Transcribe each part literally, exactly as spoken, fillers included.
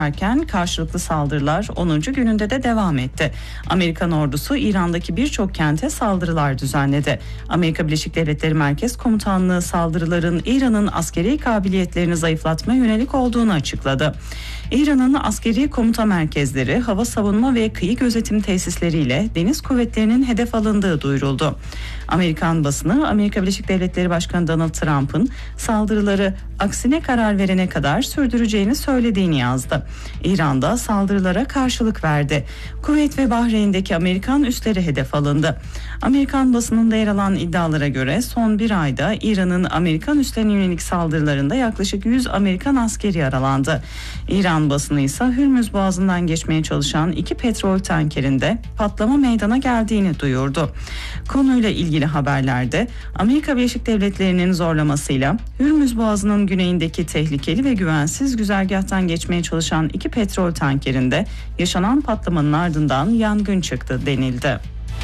erken karşılıklı saldırılar onuncu gününde de devam etti. Amerikan ordusu İran'daki birçok kente saldırılar düzenledi. Amerika Birleşik Devletleri Merkez Komutanlığı saldırıların İran'ın askeri kabiliyetlerini zayıflatmaya yönelik olduğunu açıkladı. İran'ın askeri komuta merkezleri, hava savunma ve kıyı gözetim tesisleriyle deniz kuvvetlerinin hedef alındığı duyuruldu. Amerikan basını, Amerika Birleşik Devletleri Başkanı Donald Trump'ın saldırıları aksine karar verene kadar sürdüreceğini söylediğini yazdı. İran'da saldırılara karşılık verdi. Kuveyt ve Bahreyn'deki Amerikan üsleri hedef alındı. Amerikan basınında yer alan iddialara göre son bir ayda İran'ın Amerikan üslerine yönelik saldırılarında yaklaşık yüz Amerikan askeri yaralandı. İran basını ise Hürmüz Boğazı'ndan geçmeye çalışan iki petrol tankerinde patlama meydana geldiğini duyurdu. Konuyla ilgili haberlerde Amerika Birleşik Devletleri'nin zorlamasıyla Hürmüz Boğazı'nın güneyindeki tehlikeli ve güvensiz güzergahtan geçmeye çalışan iki petrol tankerinde yaşanan patlamanın ardından yangın çıktı denildi.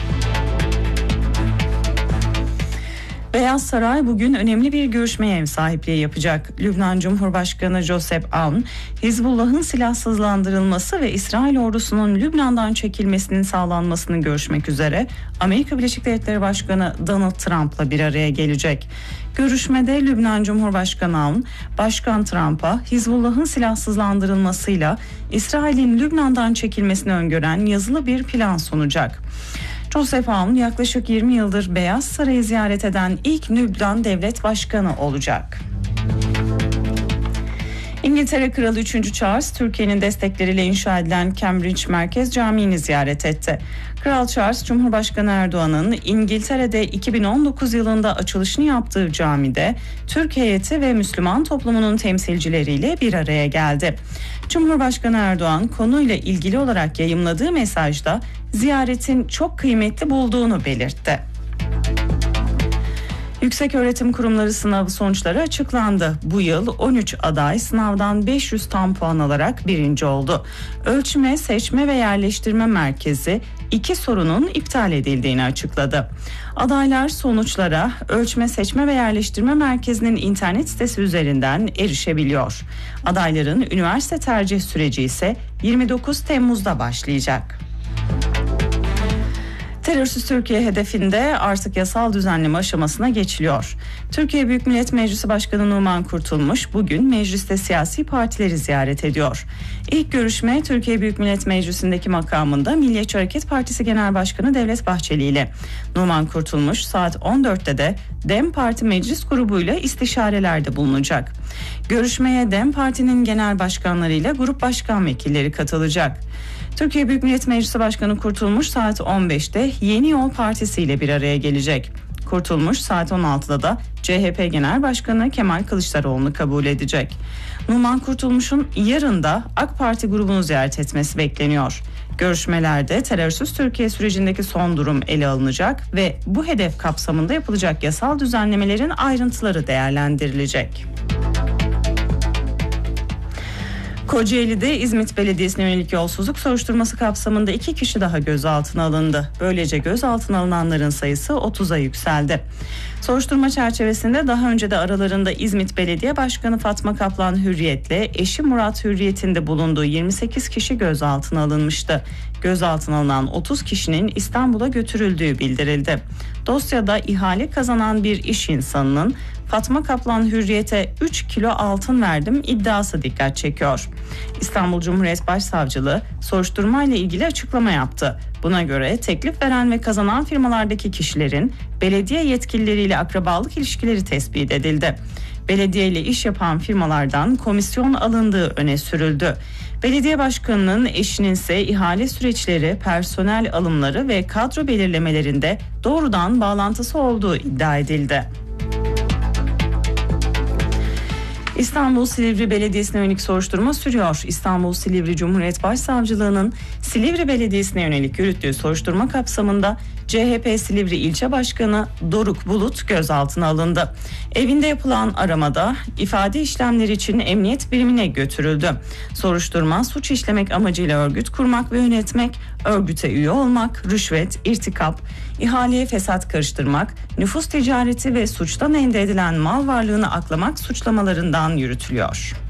Beyaz Saray bugün önemli bir görüşmeye ev sahipliği yapacak. Lübnan Cumhurbaşkanı Joseph Aoun, Hizbullah'ın silahsızlandırılması ve İsrail ordusunun Lübnan'dan çekilmesinin sağlanmasını görüşmek üzere Amerika Birleşik Devletleri Başkanı Donald Trump'la bir araya gelecek. Görüşmede Lübnan Cumhurbaşkanı Aoun, Başkan Trump'a Hizbullah'ın silahsızlandırılmasıyla İsrail'in Lübnan'dan çekilmesini öngören yazılı bir plan sunacak. Joseph Aoun yaklaşık yirmi yıldır Beyaz Saray'ı ziyaret eden ilk Lübnan devlet başkanı olacak. İngiltere Kralı üçüncü Charles, Türkiye'nin destekleriyle inşa edilen Cambridge Merkez Camii'ni ziyaret etti. Kral Charles, Cumhurbaşkanı Erdoğan'ın İngiltere'de iki bin on dokuz yılında açılışını yaptığı camide Türk heyeti ve Müslüman toplumunun temsilcileriyle bir araya geldi. Cumhurbaşkanı Erdoğan konuyla ilgili olarak yayımladığı mesajda ziyaretin çok kıymetli bulduğunu belirtti. Yükseköğretim Kurumları sınavı sonuçları açıklandı. Bu yıl on üç aday sınavdan beş yüz tam puan alarak birinci oldu. Ölçme, Seçme ve Yerleştirme Merkezi iki sorunun iptal edildiğini açıkladı. Adaylar sonuçlara Ölçme, Seçme ve Yerleştirme Merkezi'nin internet sitesi üzerinden erişebiliyor. Adayların üniversite tercih süreci ise yirmi dokuz Temmuz'da başlayacak. Terörsüz Türkiye hedefinde artık yasal düzenleme aşamasına geçiliyor. Türkiye Büyük Millet Meclisi Başkanı Numan Kurtulmuş bugün mecliste siyasi partileri ziyaret ediyor. İlk görüşme Türkiye Büyük Millet Meclisi'ndeki makamında Milliyetçi Hareket Partisi Genel Başkanı Devlet Bahçeli ile. Numan Kurtulmuş saat on dörtte de DEM Parti Meclis grubuyla istişarelerde bulunacak. Görüşmeye DEM Parti'nin genel başkanlarıyla grup başkan vekilleri katılacak. Türkiye Büyük Millet Meclisi Başkanı Kurtulmuş saat on beşte Yeni Yol Partisi ile bir araya gelecek. Kurtulmuş saat on altıda da C H P Genel Başkanı Kemal Kılıçdaroğlu'nu kabul edecek. Numan Kurtulmuş'un yarın da AK Parti grubunu ziyaret etmesi bekleniyor. Görüşmelerde terörsüz Türkiye sürecindeki son durum ele alınacak ve bu hedef kapsamında yapılacak yasal düzenlemelerin ayrıntıları değerlendirilecek. Kocaeli'de İzmit Belediyesi'ne yönelik yolsuzluk soruşturması kapsamında iki kişi daha gözaltına alındı. Böylece gözaltına alınanların sayısı otuza yükseldi. Soruşturma çerçevesinde daha önce de aralarında İzmit Belediye Başkanı Fatma Kaplan Hürriyet'le eşi Murat Hürriyet'in de bulunduğu yirmi sekiz kişi gözaltına alınmıştı. Gözaltına alınan otuz kişinin İstanbul'a götürüldüğü bildirildi. Dosyada ihale kazanan bir iş insanının Fatma Kaplan Hürriyet'e üç kilo altın verdim iddiası dikkat çekiyor. İstanbul Cumhuriyet Başsavcılığı soruşturmayla ilgili açıklama yaptı. Buna göre teklif veren ve kazanan firmalardaki kişilerin belediye yetkilileriyle akrabalık ilişkileri tespit edildi. Belediye ile iş yapan firmalardan komisyon alındığı öne sürüldü. Belediye başkanının eşinin ise ihale süreçleri, personel alımları ve kadro belirlemelerinde doğrudan bağlantısı olduğu iddia edildi. İstanbul Silivri Belediyesi'ne yönelik soruşturma sürüyor. İstanbul Silivri Cumhuriyet Başsavcılığı'nın Silivri Belediyesi'ne yönelik yürüttüğü soruşturma kapsamında C H P Silivri İlçe Başkanı Doruk Bulut gözaltına alındı. Evinde yapılan aramada ifade işlemleri için emniyet birimine götürüldü. Soruşturma suç işlemek amacıyla örgüt kurmak ve yönetmek, örgüte üye olmak, rüşvet, irtikap, ihaleye fesat karıştırmak, nüfus ticareti ve suçtan elde edilen mal varlığını aklamak suçlamalarından yürütülüyor.